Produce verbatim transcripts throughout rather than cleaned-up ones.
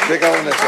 Me cago en eso.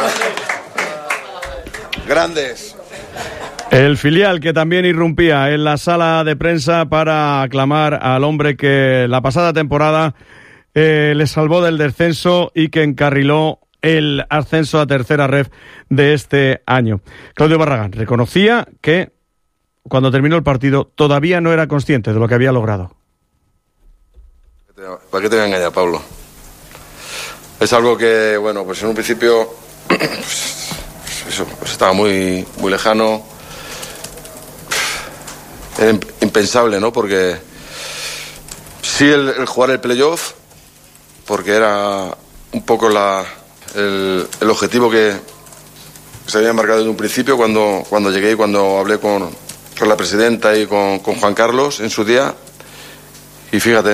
Grandes. El filial que también irrumpía en la sala de prensa para aclamar al hombre que la pasada temporada eh, le salvó del descenso y que encarriló el ascenso a tercera ref de este año. Claudio Barragán reconocía que cuando terminó el partido todavía no era consciente de lo que había logrado. ¿Para qué te voy a engañar, Pablo? Es algo que, bueno, pues en un principio pues, eso, pues estaba muy, muy lejano. Era impensable, ¿no? Porque sí el, el jugar el playoff, porque era un poco la, el, el objetivo que se había marcado desde un principio cuando, cuando llegué y cuando hablé con, con la presidenta y con, con Juan Carlos en su día. Y fíjate,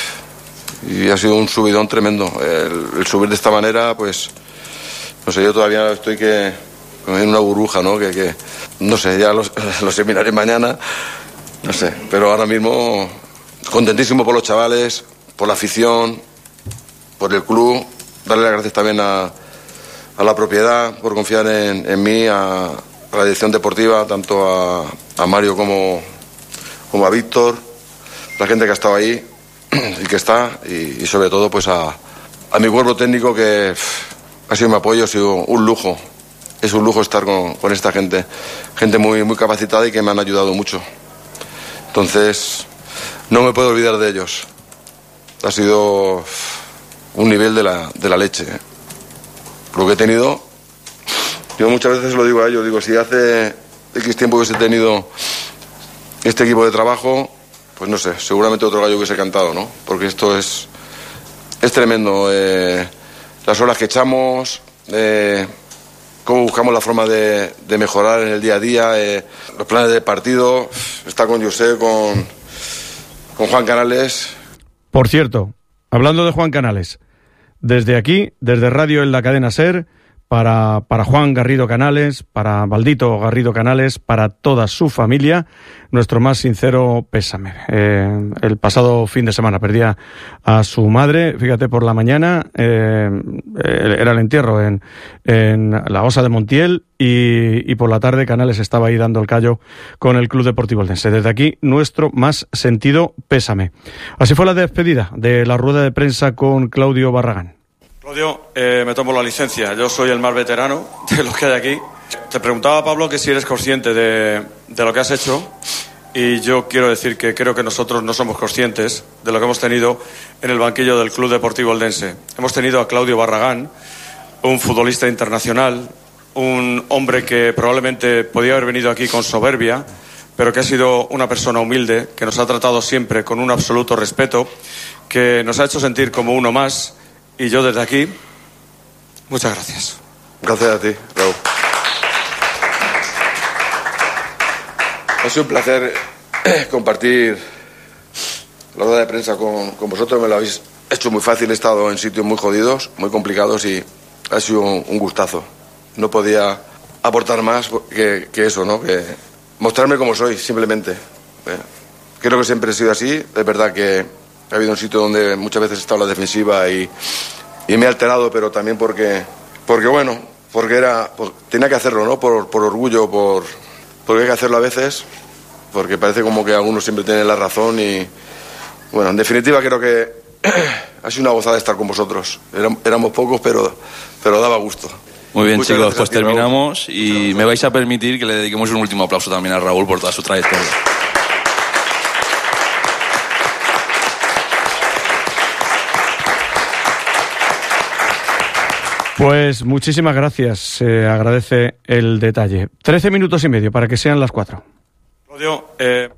y ha sido un subidón tremendo. El, el subir de esta manera, pues, no sé, yo todavía estoy que en una burbuja, ¿no? Que, que no sé, ya los, los seminarios mañana. No sé, pero ahora mismo contentísimo por los chavales, por la afición, por el club. Darle las gracias también a, a la propiedad por confiar en, en mí, a, a la dirección deportiva, tanto a, a Mario como, como a Víctor, la gente que ha estado ahí y que está, y, y sobre todo pues a, a mi cuerpo técnico que pff, ha sido mi apoyo, ha sido un lujo. Es un lujo estar con, con esta gente, gente muy, muy capacitada y que me han ayudado mucho. Entonces, no me puedo olvidar de ellos. Ha sido un nivel de la, de la leche. Lo que he tenido, yo muchas veces lo digo a ellos, digo, si hace X tiempo hubiese tenido este equipo de trabajo, pues no sé, seguramente otro gallo hubiese cantado, ¿no? Porque esto es, es tremendo. Eh, las horas que echamos, eh, cómo buscamos la forma de, de mejorar en el día a día, eh, los planes de partido, está con José, con, con Juan Canales. Por cierto, hablando de Juan Canales, desde aquí, desde Radio en la Cadena SER, para, para Juan Garrido Canales, para Baldito Garrido Canales, para toda su familia, nuestro más sincero pésame. Eh, el pasado fin de semana perdía a su madre, fíjate, por la mañana, eh, era el entierro en, en la Osa de Montiel y, y por la tarde Canales estaba ahí dando el callo con el Club Deportivo Eldense. Desde aquí, nuestro más sentido pésame. Así fue la despedida de la rueda de prensa con Claudio Barragán. Claudio, eh, me tomo la licencia. Yo soy el más veterano de los que hay aquí. Te preguntaba, Pablo, que si eres consciente de, de lo que has hecho, y yo quiero decir que creo que nosotros no somos conscientes de lo que hemos tenido en el banquillo del Club Deportivo Eldense. Hemos tenido a Claudio Barragán, un futbolista internacional, un hombre que probablemente podía haber venido aquí con soberbia, pero que ha sido una persona humilde, que nos ha tratado siempre con un absoluto respeto, que nos ha hecho sentir como uno más. Y yo desde aquí, muchas gracias. Gracias a ti, Raúl. Ha sido un placer compartir la rueda de prensa con, con vosotros. Me lo habéis hecho muy fácil. He estado en sitios muy jodidos, muy complicados y ha sido un, un gustazo. No podía aportar más que, que eso, ¿no? Que mostrarme como soy, simplemente. Eh, creo que siempre he sido así. Es verdad que ha habido un sitio donde muchas veces he estado en la defensiva y, y me he alterado, pero también porque, porque bueno, porque era, pues, tenía que hacerlo, ¿no? Por, por orgullo, por, porque hay que hacerlo a veces, porque parece como que algunos siempre tienen la razón y, bueno, en definitiva creo que ha sido una gozada estar con vosotros. Éram, éramos pocos, pero, pero daba gusto. Muy bien, Muchas chicos, pues ti, terminamos y me vais a permitir que le dediquemos un último aplauso también a Raúl por toda su trayectoria. Pues muchísimas gracias, se agradece el detalle. Trece minutos y medio para que sean las cuatro. Claudio, eh...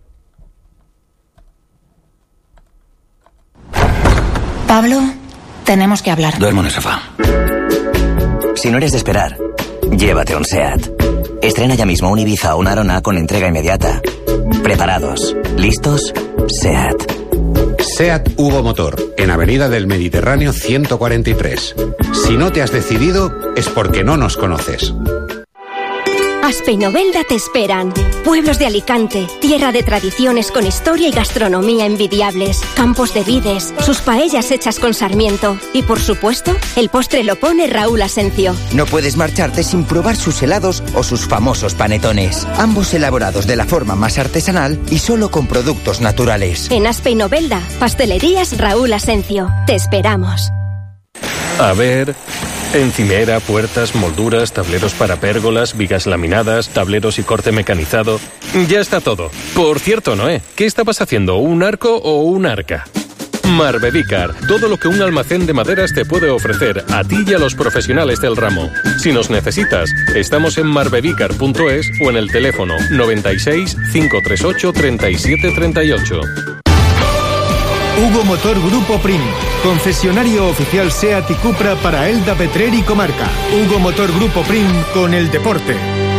Pablo, tenemos que hablar. Duermo en el sofá. Si no eres de esperar, llévate un SEAT. Estrena ya mismo un Ibiza o una Arona con entrega inmediata. ¿Preparados? ¿Listos? SEAT. SEAT Hugo Motor, en Avenida del Mediterráneo ciento cuarenta y tres. Si no te has decidido, es porque no nos conoces. Aspe y Novelda te esperan. Pueblos de Alicante, tierra de tradiciones con historia y gastronomía envidiables, campos de vides, sus paellas hechas con sarmiento y, por supuesto, el postre lo pone Raúl Asencio. No puedes marcharte sin probar sus helados o sus famosos panetones, ambos elaborados de la forma más artesanal y solo con productos naturales. En Aspe y Novelda, pastelerías Raúl Asencio. Te esperamos. A ver... encimera, puertas, molduras, tableros para pérgolas, vigas laminadas, tableros y corte mecanizado. Ya está todo. Por cierto, Noé, ¿qué estabas haciendo? ¿Un arco o un arca? Marbevicar, todo lo que un almacén de maderas te puede ofrecer a ti y a los profesionales del ramo. Si nos necesitas, estamos en marbevicar punto es o en el teléfono noventa y seis, cinco tres ocho, treinta y siete treinta y ocho. Hugo Motor Grupo Prim, concesionario oficial SEAT y Cupra para Elda, Petrer y Comarca. Hugo Motor Grupo Prim con el deporte.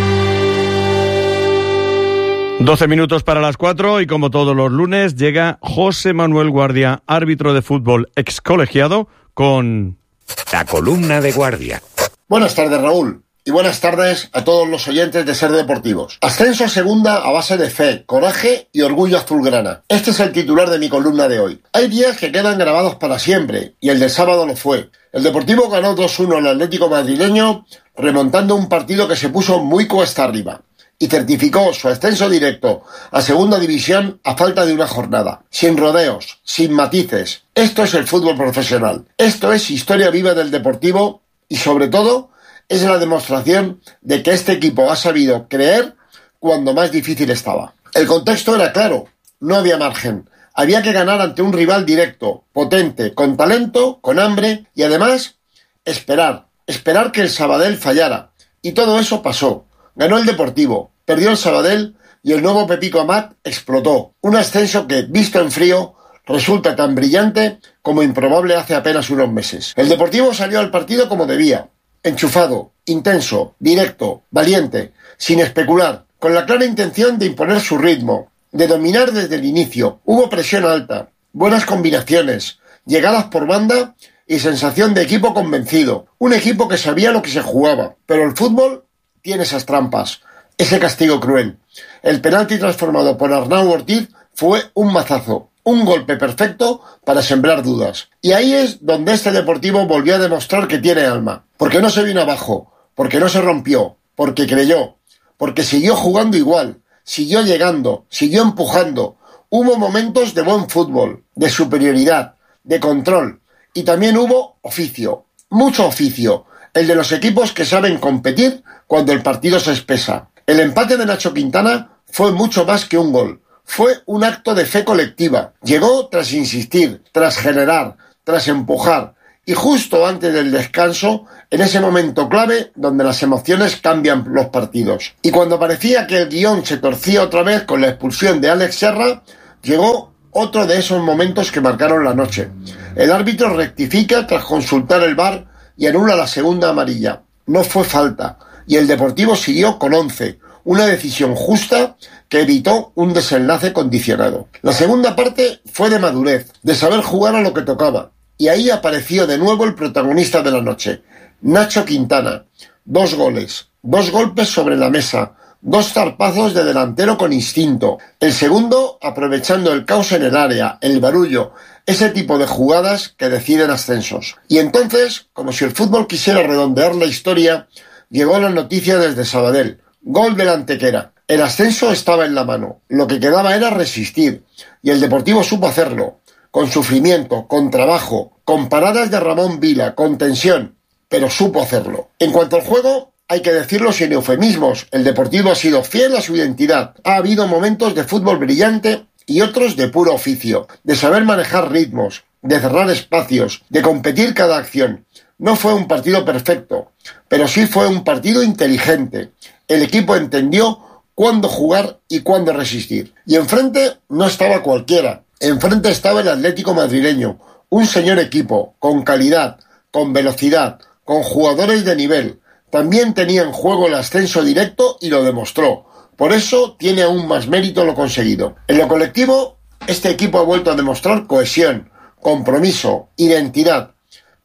doce minutos para las cuatro y como todos los lunes llega José Manuel Guardia, árbitro de fútbol excolegiado, con... La columna de Guardia. Buenas tardes, Raúl. Y buenas tardes a todos los oyentes de Ser Deportivos. Ascenso a segunda a base de fe, coraje y orgullo azulgrana. Este es el titular de mi columna de hoy. Hay días que quedan grabados para siempre, y el del sábado lo fue. El Deportivo ganó dos uno al Atlético madrileño, remontando un partido que se puso muy cuesta arriba, y certificó su ascenso directo a segunda división a falta de una jornada. Sin rodeos, sin matices. Esto es el fútbol profesional. Esto es historia viva del Deportivo y, sobre todo, es la demostración de que este equipo ha sabido creer cuando más difícil estaba. El contexto era claro, no había margen. Había que ganar ante un rival directo, potente, con talento, con hambre y además esperar, esperar que el Sabadell fallara. Y todo eso pasó. Ganó el Deportivo, perdió el Sabadell y el nuevo Pepico Amat explotó. Un ascenso que, visto en frío, resulta tan brillante como improbable hace apenas unos meses. El Deportivo salió al partido como debía. Enchufado, intenso, directo, valiente, sin especular, con la clara intención de imponer su ritmo, de dominar desde el inicio. Hubo presión alta, buenas combinaciones, llegadas por banda y sensación de equipo convencido. Un equipo que sabía lo que se jugaba. Pero el fútbol tiene esas trampas, ese castigo cruel. El penalti transformado por Arnau Ortiz fue un mazazo. Un golpe perfecto para sembrar dudas. Y ahí es donde este Deportivo volvió a demostrar que tiene alma. Porque no se vino abajo, porque no se rompió, porque creyó, porque siguió jugando igual, siguió llegando, siguió empujando. Hubo momentos de buen fútbol, de superioridad, de control. Y también hubo oficio, mucho oficio. El de los equipos que saben competir cuando el partido se espesa. El empate de Nacho Quintana fue mucho más que un gol. Fue un acto de fe colectiva. Llegó tras insistir, tras generar, tras empujar. Y justo antes del descanso, en ese momento clave donde las emociones cambian los partidos. Y cuando parecía que el guión se torcía otra vez con la expulsión de Alex Serra, llegó otro de esos momentos que marcaron la noche. El árbitro rectifica tras consultar el V A R y anula la segunda amarilla. No fue falta. Y el Deportivo siguió con once. Una decisión justa que evitó un desenlace condicionado. La segunda parte fue de madurez, de saber jugar a lo que tocaba. Y ahí apareció de nuevo el protagonista de la noche, Nacho Quintana. Dos goles, dos golpes sobre la mesa, dos zarpazos de delantero con instinto. El segundo aprovechando el caos en el área, el barullo, ese tipo de jugadas que deciden ascensos. Y entonces, como si el fútbol quisiera redondear la historia, llegó la noticia desde Sabadell. Gol del Antequera. El ascenso estaba en la mano. Lo que quedaba era resistir. Y el Deportivo supo hacerlo. Con sufrimiento, con trabajo, con paradas de Ramón Vila, con tensión. Pero supo hacerlo. En cuanto al juego, hay que decirlo sin eufemismos. El Deportivo ha sido fiel a su identidad. Ha habido momentos de fútbol brillante y otros de puro oficio. De saber manejar ritmos, de cerrar espacios, de competir cada acción. No fue un partido perfecto, pero sí fue un partido inteligente. El equipo entendió cuándo jugar y cuándo resistir. Y enfrente no estaba cualquiera. Enfrente estaba el Atlético madrileño, un señor equipo, con calidad, con velocidad, con jugadores de nivel. También tenía en juego el ascenso directo y lo demostró. Por eso tiene aún más mérito lo conseguido. En lo colectivo, este equipo ha vuelto a demostrar cohesión, compromiso, identidad.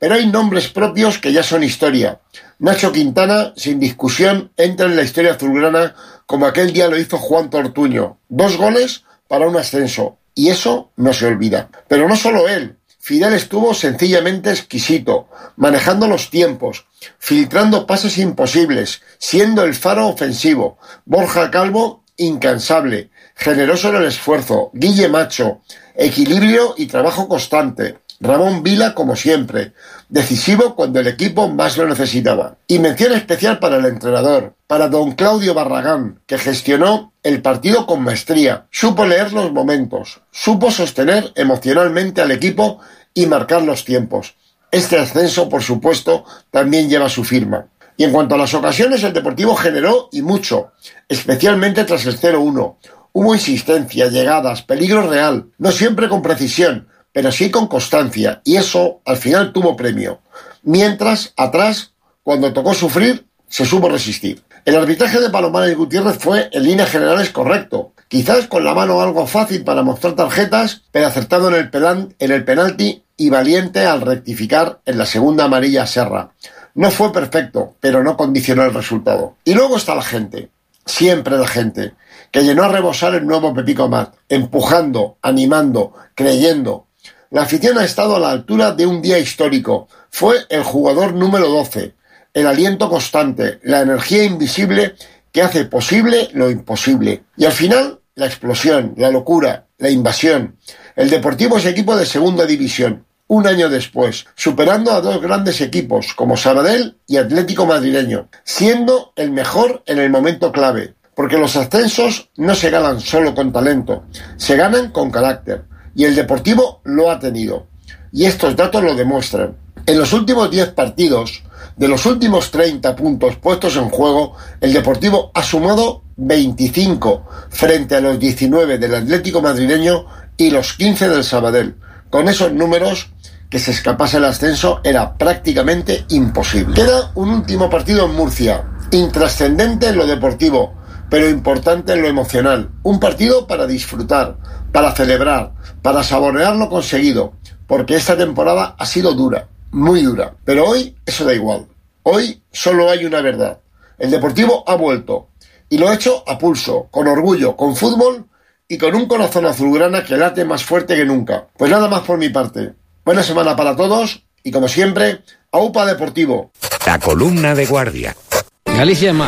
Pero hay nombres propios que ya son historia. Nacho Quintana, sin discusión, entra en la historia azulgrana como aquel día lo hizo Juan Tortuño. Dos goles para un ascenso. Y eso no se olvida. Pero no solo él. Fidel estuvo sencillamente exquisito, manejando los tiempos, filtrando pases imposibles, siendo el faro ofensivo. Borja Calvo, incansable, generoso en el esfuerzo. Guille Macho, equilibrio y trabajo constante. Ramón Vila, como siempre, decisivo cuando el equipo más lo necesitaba. Y mención especial para el entrenador, para don Claudio Barragán, que gestionó el partido con maestría, supo leer los momentos, supo sostener emocionalmente al equipo y marcar los tiempos. Este ascenso, por supuesto, también lleva su firma. Y en cuanto a las ocasiones, el Deportivo generó y mucho, especialmente tras el cero uno. Hubo insistencia, llegadas, peligro real, no siempre con precisión, pero sí con constancia, y eso al final tuvo premio. Mientras, atrás, cuando tocó sufrir, se supo resistir. El arbitraje de Palomares y Gutiérrez fue, en líneas generales, correcto. Quizás con la mano algo fácil para mostrar tarjetas, pero acertado en el, pelan, en el penalti y valiente al rectificar en la segunda amarilla a Serra. No fue perfecto, pero no condicionó el resultado. Y luego está la gente, siempre la gente, que llenó a rebosar el nuevo Pepico Mat, empujando, animando, creyendo. La afición ha estado a la altura de un día histórico. Fue el jugador número doce, el aliento constante, la energía invisible que hace posible lo imposible. Y al final, la explosión, la locura, la invasión. El Deportivo es equipo de segunda división, un año después, superando a dos grandes equipos como Sabadell y Atlético Madrileño, siendo el mejor en el momento clave, porque los ascensos no se ganan solo con talento, se ganan con carácter. Y el Deportivo lo ha tenido. Y estos datos lo demuestran. En los últimos diez partidos, de los últimos treinta puntos puestos en juego, el Deportivo ha sumado veinticinco frente a los diecinueve del Atlético Madrileño y los quince del Sabadell. Con esos números, que se escapase el ascenso era prácticamente imposible. Queda un último partido en Murcia, intrascendente en lo deportivo, pero importante en lo emocional. Un partido para disfrutar, para celebrar, para saborear lo conseguido, porque esta temporada ha sido dura, muy dura. Pero hoy eso da igual. Hoy solo hay una verdad. El Deportivo ha vuelto, y lo ha hecho a pulso, con orgullo, con fútbol y con un corazón azulgrana que late más fuerte que nunca. Pues nada más por mi parte. Buena semana para todos, y como siempre, AUPA Deportivo. La columna de guardia. Galicia é mar,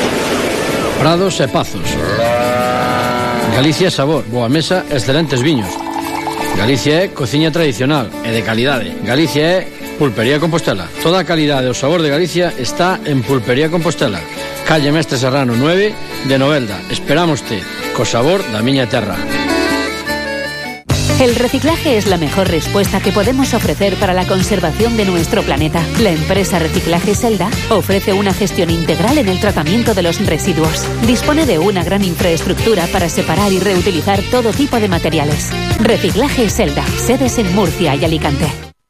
prados e pazos. Galicia é sabor, boa mesa, excelentes viños. Galicia é cociña tradicional e de calidade. Galicia é Pulpería Compostela. Toda a calidade e o sabor de Galicia está en Pulpería Compostela. Calle Mestre Serrano nueve de Novelda. Esperámoste co sabor da miña terra. El reciclaje es la mejor respuesta que podemos ofrecer para la conservación de nuestro planeta. La empresa Reciclaje Selda ofrece una gestión integral en el tratamiento de los residuos. Dispone de una gran infraestructura para separar y reutilizar todo tipo de materiales. Reciclaje Selda, sedes en Murcia y Alicante.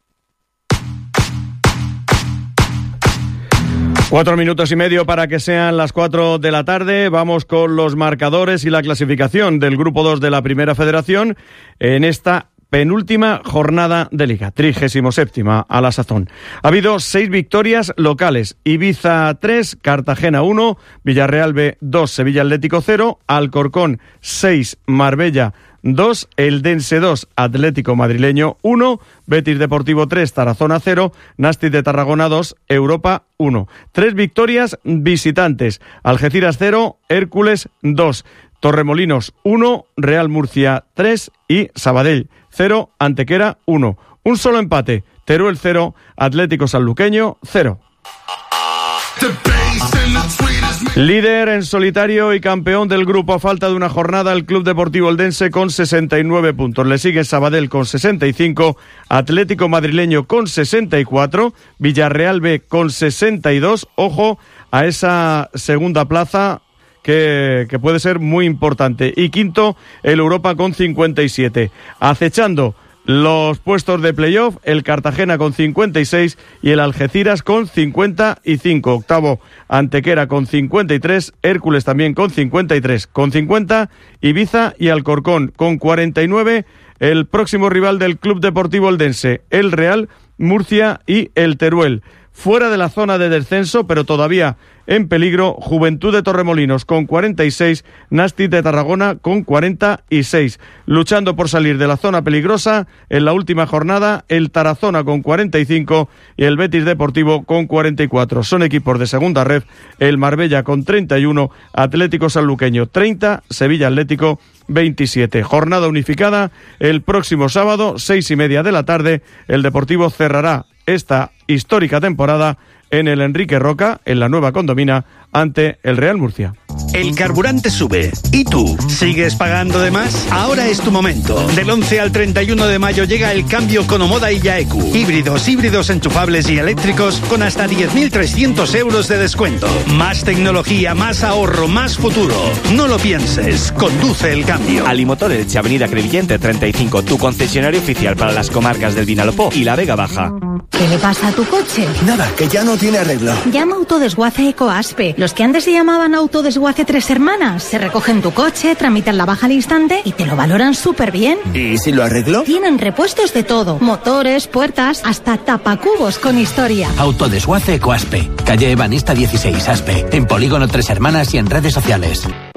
Cuatro minutos y medio para que sean las cuatro de la tarde. Vamos con los marcadores y la clasificación del Grupo dos de la Primera Federación en esta penúltima jornada de Liga, trigésimo séptima a la sazón. Ha habido seis victorias locales: Ibiza tres, Cartagena uno, Villarreal B dos, Sevilla Atlético cero, Alcorcón seis, Marbella dos, Eldense dos, Atlético Madrileño uno, Betis Deportivo tres, Tarazona cero, Nàstic de Tarragona dos, Europa uno. Tres victorias visitantes: Algeciras cero, Hércules dos, Torremolinos uno, Real Murcia tres y Sabadell cero, Antequera uno. Un solo empate: Teruel cero, Atlético Sanluqueño cero. Líder en solitario y campeón del grupo a falta de una jornada, el Club Deportivo Eldense con sesenta y nueve puntos. Le sigue Sabadell con sesenta y cinco, Atlético Madrileño con sesenta y cuatro, Villarreal B con sesenta y dos. Ojo a esa segunda plaza que, que puede ser muy importante. Y quinto, el Europa con cincuenta y siete. Acechando los puestos de playoff, el Cartagena con cincuenta y seis y el Algeciras con cincuenta y cinco. Octavo, Antequera con cincuenta y tres, Hércules también con cincuenta y tres. Con cincuenta, Ibiza y Alcorcón con cuarenta y nueve. El próximo rival del Club Deportivo Eldense, el Real, Murcia y el Teruel. Fuera de la zona de descenso, pero todavía en peligro, Juventud de Torremolinos con cuarenta y seis, Nàstic de Tarragona con cuarenta y seis. Luchando por salir de la zona peligrosa, en la última jornada, el Tarazona con cuarenta y cinco y el Betis Deportivo con cuarenta y cuatro. Son equipos de segunda red, el Marbella con treinta y uno, Atlético Sanluqueño treinta, Sevilla Atlético veintisiete. Jornada unificada el próximo sábado, seis y media de la tarde. El Deportivo cerrará esta histórica temporada en el Enrique Roca, en la nueva Condomina, ante el Real Murcia. El carburante sube. ¿Y tú? ¿Sigues pagando de más? Ahora es tu momento. Del once al treinta y uno de mayo llega el cambio con Omoda y Yaeku. Híbridos, híbridos enchufables y eléctricos con hasta diez mil trescientos euros de descuento. Más tecnología, más ahorro, más futuro. No lo pienses. Conduce el cambio. Alimotor Elche, Avenida Crevillente treinta y cinco, tu concesionario oficial para las comarcas del Vinalopó y la Vega Baja. ¿Qué le pasa a tu coche? Nada, que ya no tiene arreglo. Llama a Autodesguace Ecoaspe. Los que antes se llamaban Autodesguace Tres Hermanas. Se recogen tu coche, tramitan la baja al instante y te lo valoran súper bien. ¿Y si lo arreglo? Tienen repuestos de todo. Motores, puertas, hasta tapacubos con historia. Autodesguace Ecoaspe. Calle Ebanista dieciséis, Aspe. En Polígono Tres Hermanas y en redes sociales.